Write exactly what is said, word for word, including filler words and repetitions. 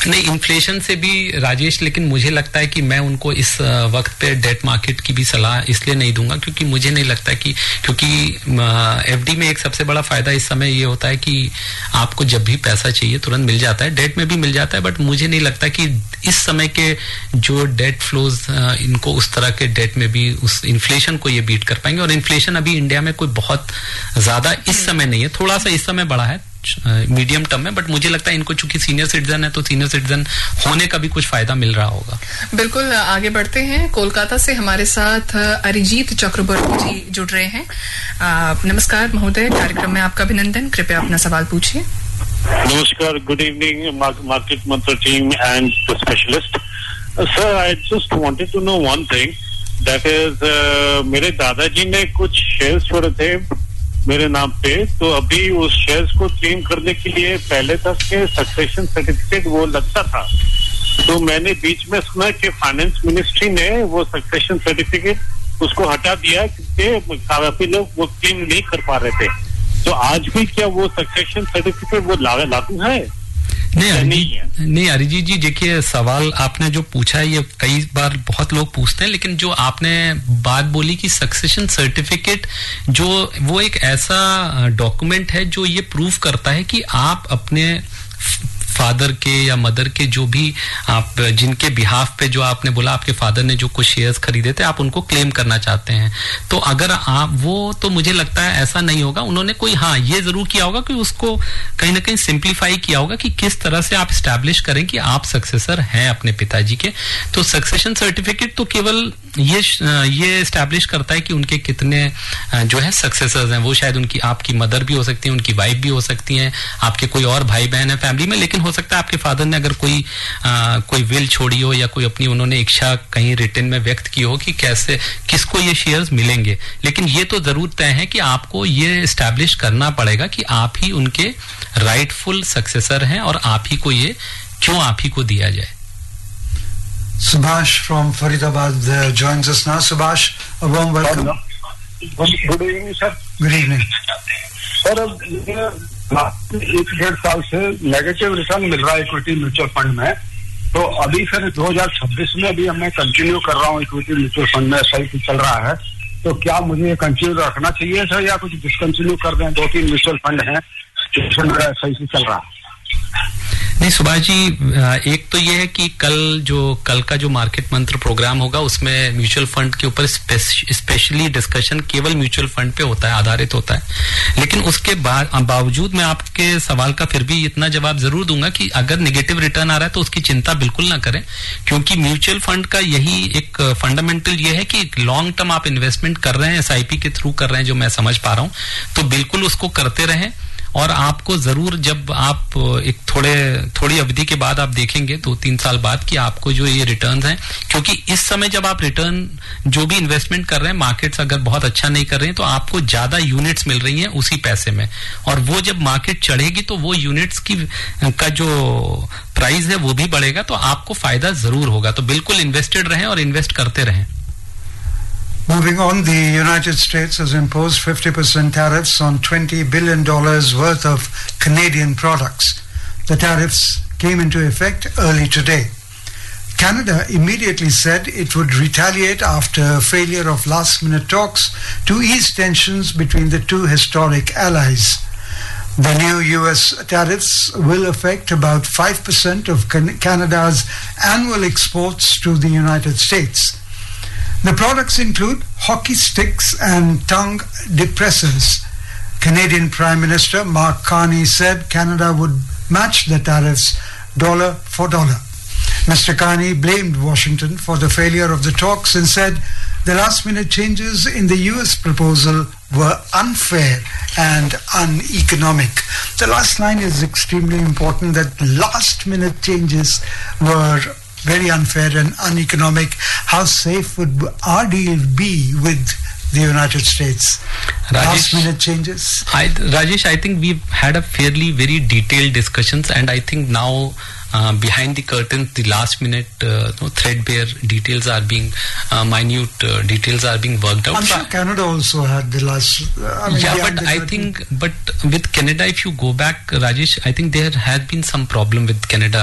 नहीं, इन्फ्लेशन से भी राजेश, लेकिन मुझे लगता है कि मैं उनको इस वक्त पे डेट मार्केट की भी सलाह इसलिए नहीं दूंगा क्योंकि मुझे नहीं लगता कि, क्योंकि एफडी में एक सबसे बड़ा फायदा इस समय ये होता है कि आपको जब भी पैसा चाहिए तुरंत मिल जाता है, डेट में भी मिल जाता है, बट मुझे नहीं लगता कि इस समय के जो डेट फ्लोज इनको उस तरह के डेट में भी उस इन्फ्लेशन को ये बीट कर पाएंगे। और इन्फ्लेशन अभी इंडिया में कोई बहुत ज्यादा इस समय नहीं है, थोड़ा सा इस समय बढ़ा है मीडियम टर्म में, बट मुझे लगता है इनको चूंकि सीनियर सिटीजन है तो सीनियर सिटीजन होने का भी कुछ फायदा मिल रहा होगा। बिल्कुल, आगे बढ़ते हैं। कोलकाता से हमारे साथ अरिजीत चक्रवर्ती जी जुड़ रहे हैं। नमस्कार महोदय, कार्यक्रम में आपका अभिनंदन। कृपया अपना सवाल पूछिए। नमस्कार, गुड इवनिंग मार्केट मंत्र team and the specialist. Sir, I just wanted to know one thing, that is मेरे दादाजी ने कुछ शेयर्स छोड़े थे मेरे नाम पे, तो अभी उस शेयर्स को क्लेम करने के लिए पहले तक के सक्सेशन सर्टिफिकेट वो लगता था, तो मैंने बीच में सुना कि फाइनेंस मिनिस्ट्री ने वो सक्सेशन सर्टिफिकेट उसको हटा दिया क्योंकि काफी लोग वो क्लेम नहीं कर पा रहे थे। तो आज भी क्या वो सक्सेशन सर्टिफिकेट वो लागू है? नहीं अरिजीत नहीं अरिजीत जी, देखिए सवाल आपने जो पूछा है ये कई बार बहुत लोग पूछते हैं, लेकिन जो आपने बात बोली कि सक्सेशन सर्टिफिकेट जो वो एक ऐसा डॉक्यूमेंट है जो ये प्रूव करता है कि आप अपने फादर के या मदर के जो भी आप जिनके बिहाफ पे जो आपने बोला आपके फादर ने जो कुछ शेयर्स खरीदे थे आप उनको क्लेम करना चाहते हैं, तो अगर आप वो तो मुझे लगता है ऐसा नहीं होगा। उन्होंने कोई हाँ ये जरूर किया होगा कि उसको कहीं ना कहीं सिंप्लीफाई किया होगा कि किस तरह से आप स्टैब्लिश करें कि आप सक्सेसर हैं अपने पिताजी के। तो सक्सेशन सर्टिफिकेट तो केवल ये ये स्टैब्लिश करता है कि उनके कितने जो है सक्सेसर्स हैं। वो शायद उनकी आपकी मदर भी हो सकती है, उनकी वाइफ भी हो सकती हैं, आपके कोई और भाई बहन है फैमिली में, लेकिन हो सकता है आपके फादर ने अगर कोई आ, कोई विल छोड़ी हो या कोई अपनी उन्होंने इच्छा कहीं रिटन में व्यक्त की हो कि कैसे किसको ये शेयर्स मिलेंगे। लेकिन ये तो जरूर तय है कि आपको ये स्टैब्लिश करना पड़ेगा कि आप ही उनके राइटफुल सक्सेसर हैं और आप ही को ये क्यों आप ही को दिया जाए। Subhash from Faridabad uh, joins us now. Subhash, a warm welcome. Good evening, sir. Good evening. Sir, अब एक डेढ़ साल से नेगेटिव रिटर्न मिल रहा है इक्विटी म्यूचुअल फंड में, तो अभी फिर दो हज़ार छब्बीस में भी मैं कंटिन्यू कर रहा हूँ इक्विटी म्यूचुअल फंड में, सही चल रहा है, तो क्या मुझे कंटिन्यू रखना चाहिए सर या कुछ डिसकंटिन्यू कर दें? दो तीन म्यूचुअल फंड हैं सही से चल रहा है। नहीं सुभाष जी, एक तो ये है कि कल जो कल का जो मार्केट मंत्र प्रोग्राम होगा उसमें म्यूचुअल फंड के ऊपर स्पेशली डिस्कशन केवल म्यूचुअल फंड पे होता है, आधारित होता है। लेकिन उसके बाद बावजूद मैं आपके सवाल का फिर भी इतना जवाब जरूर दूंगा कि अगर नेगेटिव रिटर्न आ रहा है तो उसकी चिंता बिल्कुल ना करें, क्योंकि म्यूचुअल फंड का यही एक फंडामेंटल ये है कि लॉन्ग टर्म आप इन्वेस्टमेंट कर रहे हैं, एसआईपी के थ्रू कर रहे हैं, जो मैं समझ पा रहा हूं, तो बिल्कुल उसको करते रहें। और आपको जरूर जब आप एक थोड़े थोड़ी अवधि के बाद आप देखेंगे दो तीन साल बाद कि आपको जो ये रिटर्न्स हैं, क्योंकि इस समय जब आप रिटर्न जो भी इन्वेस्टमेंट कर रहे हैं, मार्केट्स अगर बहुत अच्छा नहीं कर रहे हैं तो आपको ज्यादा यूनिट्स मिल रही हैं उसी पैसे में, और वो जब मार्केट चढ़ेगी तो वो यूनिट्स की का जो प्राइस है वो भी बढ़ेगा, तो आपको फायदा जरूर होगा। तो बिल्कुल इन्वेस्टेड रहें और इन्वेस्ट करते रहें। Moving on, the United States has imposed fifty percent tariffs on twenty billion dollars worth of Canadian products. The tariffs came into effect early today. Canada immediately said it would retaliate after failure of last-minute talks to ease tensions between the two historic allies. The new U S tariffs will affect about five percent of Canada's annual exports to the United States. The products include hockey sticks and tongue depressors. Canadian Prime Minister Mark Carney said Canada would match the tariffs dollar for dollar. Mister Carney blamed Washington for the failure of the talks and said the last-minute changes in the U S proposal were unfair and uneconomic. The last line is extremely important, that last-minute changes were very unfair and uneconomic. How safe would our deal be with the United States? Rajesh, last minute changes? I, Rajesh, I think we've had a fairly very detailed discussions, and I think now uh, behind the curtains the last minute uh, no, threadbare details are being uh, minute uh, details are being worked out. I'm sure Canada also had the last uh, I mean, yeah, but I think but with Canada, if you go back, Rajesh, I think there has been some problem with Canada.